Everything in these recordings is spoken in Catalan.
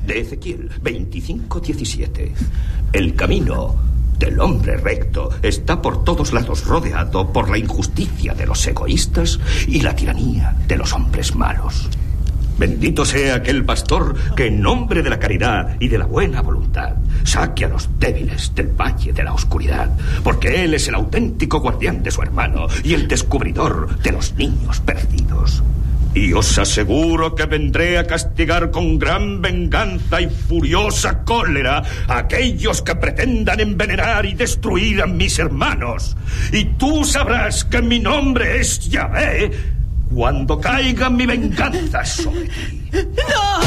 de Ezequiel 25:17. El camino del hombre recto está por todos lados rodeado por la injusticia de los egoístas y la tiranía de los hombres malos. Bendito sea aquel pastor que en nombre de la caridad y de la buena voluntad saque a los débiles del valle de la oscuridad, porque él es el auténtico guardián de su hermano y el descubridor de los niños perdidos. Y os aseguro que vendré a castigar con gran venganza y furiosa cólera a aquellos que pretendan envenenar y destruir a mis hermanos. Y tú sabrás que mi nombre es Yahvé cuando caiga mi venganza sobre ti. ¡No!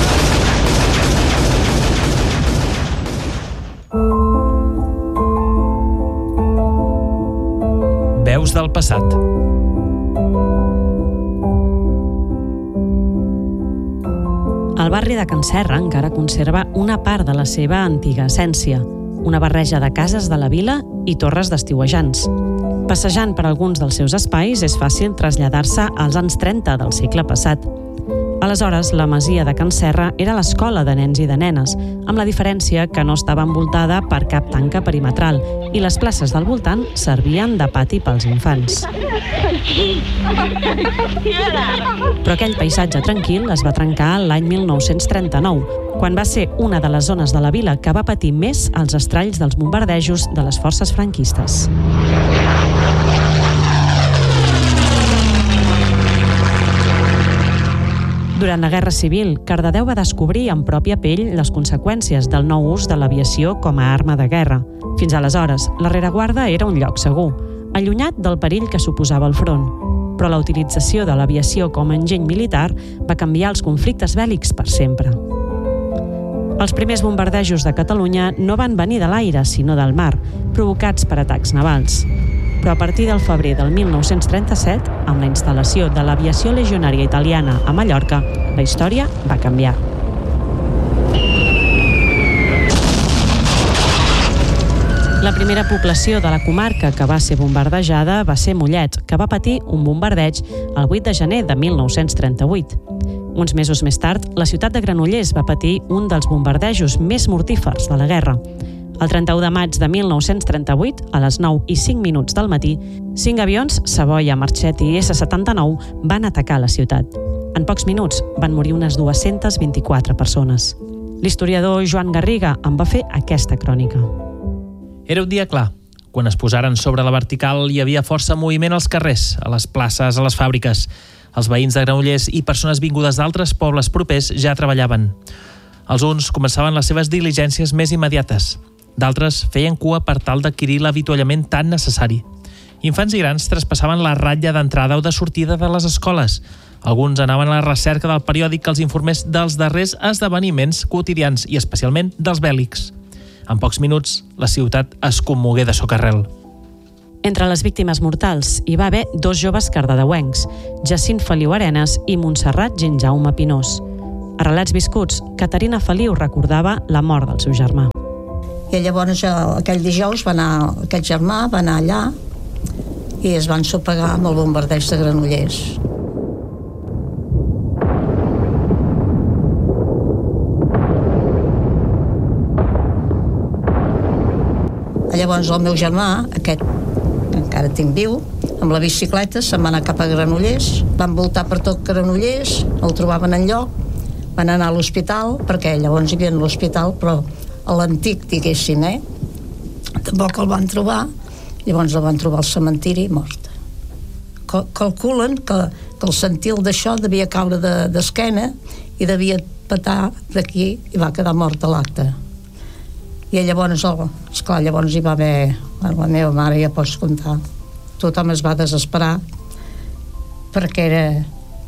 Veus del passat. El barri de Can Serra encara conserva una part de la seva antiga essència, una barreja de cases de la vila i torres d'estiuejants. Passejant per alguns dels seus espais és fàcil traslladar-se als anys 30 del segle passat. Aleshores, la masia de Can Serra era l'escola de nens i de nenes, amb la diferència que no estava envoltada per cap tanca perimetral i les places del voltant servien de pati pels infants. Però aquell paisatge tranquil es va trencar l'any 1939, quan va ser una de les zones de la vila que va patir més els estralls dels bombardejos de les forces franquistes. Durant la Guerra Civil, Cardedeu va descobrir en pròpia pell les conseqüències del nou ús de l'aviació com a arma de guerra. Fins aleshores, la rereguarda era un lloc segur, allunyat del perill que suposava el front. Però la utilització de l'aviació com a enginy militar va canviar els conflictes bèl·lics per sempre. Els primers bombardejos de Catalunya no van venir de l'aire, sinó del mar, provocats per atacs navals. Però a partir del febrer del 1937, amb la instal·lació de l'aviació legionària italiana a Mallorca, la història va canviar. La primera població de la comarca que va ser bombardejada va ser Mollet, que va patir un bombardeig el 8 de gener de 1938. Uns mesos més tard, la ciutat de Granollers va patir un dels bombardejos més mortífers de la guerra. El 31 de maig de 1938, a les 9:05 del matí, 5 avions, Savoia, Marchet i S-79, van atacar la ciutat. En pocs minuts van morir unes 224 persones. L'historiador Joan Garriga en va fer aquesta crònica. Era un dia clar. Quan es posaren sobre la vertical hi havia força moviment als carrers, a les places, a les fàbriques. Els veïns de Granollers i persones vingudes d'altres pobles propers ja treballaven. Els uns començaven les seves diligències més immediates. D'altres feien cua per tal d'adquirir l'avituallament tan necessari. Infants i grans traspassaven la ratlla d'entrada o de sortida de les escoles. Alguns anaven a la recerca del periòdic que els informés dels darrers esdeveniments quotidians i especialment dels bèl·lics. En pocs minuts, la ciutat es commogué de socarrel. Entre les víctimes mortals hi va haver 2 joves cardedeuencs, Jacint Feliu Arenas i Montserrat Ginjaume Pinós. A Relats viscuts, Caterina Feliu recordava la mort del seu germà. I llavors aquell dijous aquest germà va anar allà i es van sopegar amb el bombardeig de Granollers. Llavors el meu germà, aquest que encara tinc viu, amb la bicicleta se'n va anar cap a Granollers, van voltar per tot Granollers, no el trobaven enlloc, van anar a l'hospital, perquè llavors hi havia l'hospital, però a l'antic, diguéssim, tampoc el van trobar, llavors el van trobar al cementiri mort. Calculen que el sentil d'això devia caure d'esquena i devia petar d'aquí i va quedar mort a l'acte. I llavors, esclar, llavors hi va haver, la meva mare ja pots comptar, tothom es va desesperar perquè era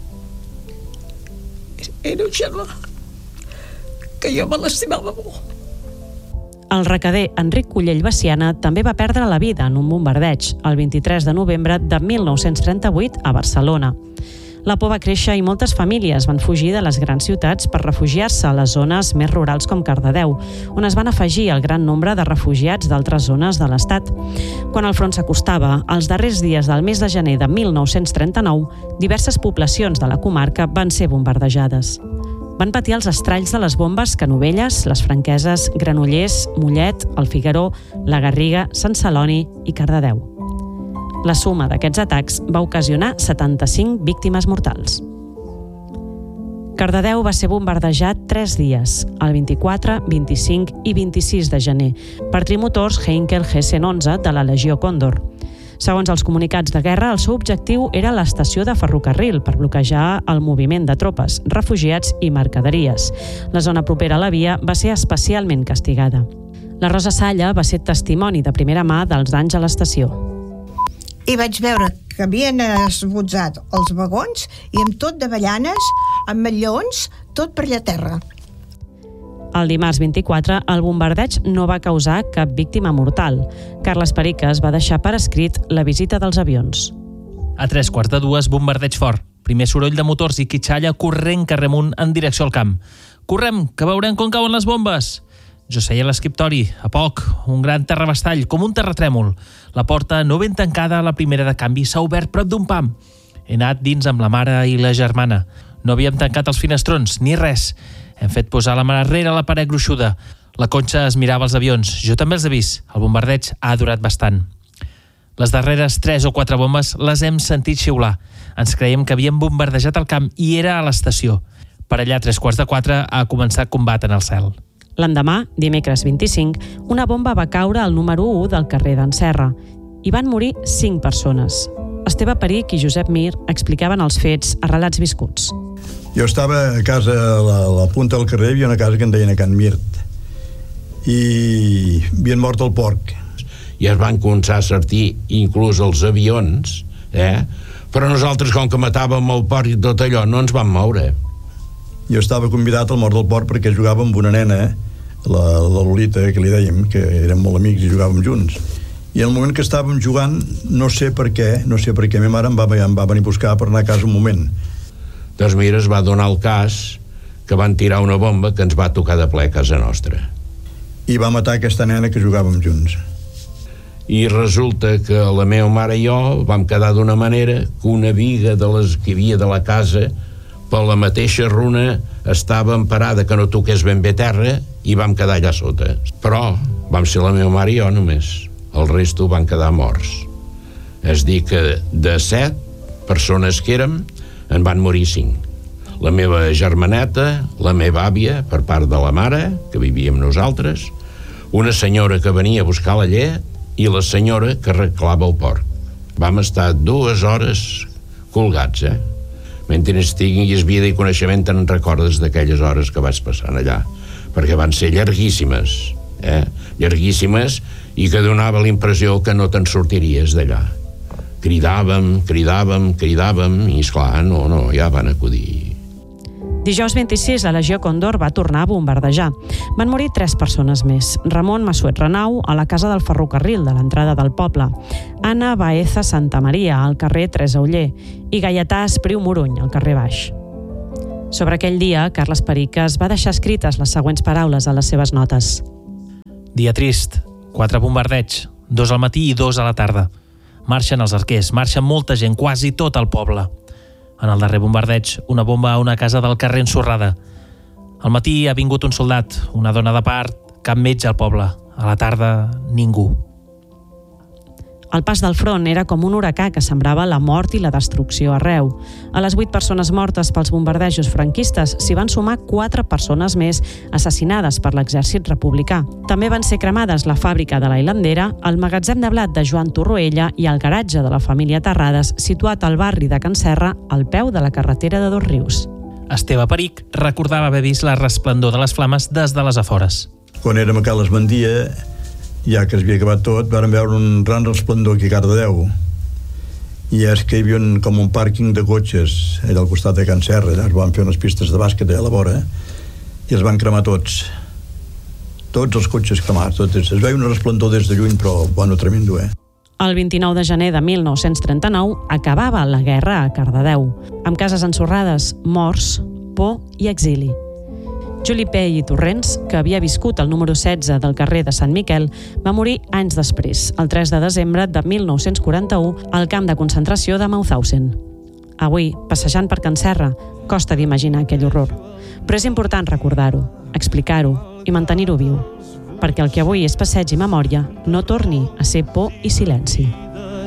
un germà que jo me l'estimava molt. El recader Enric Cullell Baciana també va perdre la vida en un bombardeig el 23 de novembre de 1938 a Barcelona. La por va créixer i moltes famílies van fugir de les grans ciutats per refugiar-se a les zones més rurals com Cardedeu, on es van afegir el gran nombre de refugiats d'altres zones de l'Estat. Quan el front s'acostava, els darrers dies del mes de gener de 1939, diverses poblacions de la comarca van ser bombardejades. van patir els estralls de les bombes que Novelles, les Franqueses, Granollers, Mollet, el Figaró, la Garriga, Sant Celoni i Cardedeu. La suma d'aquests atacs va ocasionar 75 víctimes mortals. Cardedeu va ser bombardejat 3 dies, el 24, 25 i 26 de gener, per trimotors Heinkel Hessen-11 de la Legió Còndor. Segons els comunicats de guerra, el seu objectiu era l'estació de ferrocarril per bloquejar el moviment de tropes, refugiats i mercaderies. La zona propera a la via va ser especialment castigada. La Rosa Salla va ser testimoni de primera mà dels danys a l'estació. I vaig veure que havien esbotzat els vagons i amb tot de avellanes, amb matllons, tot per allà a terra. El dimarts 24, el bombardeig no va causar cap víctima mortal. Carles Periques va deixar per escrit la visita dels avions. A 2:45, bombardeig fort. Primer soroll de motors i quitxalla corrent carrer amunt en direcció al camp. Correm, que veurem com cauen les bombes! Jo seia a l'escriptori, a poc, un gran terrabastall, com un terratrèmol. La porta, no ben tancada, la primera de canvi, s'ha obert prop d'un pam. He anat dins amb la mare i la germana. No havíem tancat els finestrons, ni res. Hem fet posar la mà rere la paret gruixuda. La Conxa es mirava els avions. Jo també els he vist. El bombardeig ha durat bastant. Les darreres 3 o 4 bombes les hem sentit xiular. Ens creiem que havíem bombardejat el camp i era a l'estació. Per allà, a 3:45, ha començat combat en el cel. L'endemà, dimecres 25, una bomba va caure al número 1 del carrer d'en Serra. Hi van morir 5 persones. Esteve Perich i Josep Mir explicaven els fets a Relats Viscuts. Jo estava a casa, a la punta del carrer, hi havia una casa que en deien a Can Mirt, i havien mort el porc. I es van començar a sortir inclús els avions, però nosaltres, com que matàvem el porc i tot allò, no ens vam moure. Jo estava convidat al mort del porc perquè jugava amb una nena, la Lolita, que li dèiem, que érem molt amics i jugàvem junts. I en el moment que estàvem jugant, no sé per què, ma mare em va venir a buscar per anar a casa un moment. Doncs mira, es va donar el cas que van tirar una bomba que ens va tocar de ple a casa nostra. I va matar aquesta nena que jugàvem junts. I resulta que la meva mare i jo vam quedar d'una manera que una viga de les que hi havia de la casa, per la mateixa runa, estava emparada que no toqués ben bé terra i vam quedar allà sota. Però vam ser la meva mare i jo només. El resto van quedar morts. És dir que de 7 persones que érem, en van morir 5. La meva germaneta, la meva àvia, per part de la mare, que vivia amb nosaltres, una senyora que venia a buscar la llet i la senyora que arreglava el porc. Vam estar 2 hores colgats, Mentre estiguis vida i coneixement te'n recordes d'aquelles hores que vaig passar allà, perquè van ser llarguíssimes, llarguíssimes, i que donava la impressió que no te'n sortiries d'allà. Cridàvem, i esclar, no, ja van acudir. Dijous 26, la Legió Còndor va tornar a bombardejar. Van morir 3 persones més. Ramon Massuet Renau, a la casa del ferrocarril de l'entrada del poble. Anna Baeza Santa Maria, al carrer Teresa Oller. I Gaietà Espriu Moruny, al carrer Baix. Sobre aquell dia, Carles Periques va deixar escrites les següents paraules a les seves notes. Dia trist, 4 bombardeigs, 2 al matí i 2 a la tarda. Marxen els arquers, marxen molta gent, quasi tot el poble. En el darrer bombardeig, una bomba a una casa del carrer ensorrada. Al matí ha vingut un soldat, una dona de part, cap metge al poble. A la tarda, ningú. El pas del front era com un huracà que sembrava la mort i la destrucció arreu. A les 8 persones mortes pels bombardejos franquistes s'hi van sumar 4 persones més assassinades per l'exèrcit republicà. També van ser cremades la fàbrica de la Hilandera, el magatzem de blat de Joan Torroella i el garatge de la família Terrades, situat al barri de Can Serra, al peu de la carretera de Dosrius. Esteve Perich recordava haver vist la resplendor de les flames des de les afores. Quan érem a Cal Esbandia, ja que es havia acabat tot, vàrem veure un gran resplendor aquí a Cardedeu. I és que hi havia com un pàrquing de cotxes allà al costat de Can Serra. Allà es van fer unes pistes de bàsquet allà a la vora i els van cremar tots. Tots els cotxes cremats. Es veia un resplendor des de lluny, però bueno, tremendo, El 29 de gener de 1939 acabava la guerra a Cardedeu, amb cases ensorrades, morts, por i exili. Juli Pell i Torrents, que havia viscut al número 16 del carrer de Sant Miquel, va morir anys després, el 3 de desembre de 1941, al camp de concentració de Mauthausen. Avui, passejant per Can Serra, costa d'imaginar aquell horror. Però és important recordar-ho, explicar-ho i mantenir-ho viu, perquè el que avui és passeig i memòria no torni a ser por i silenci.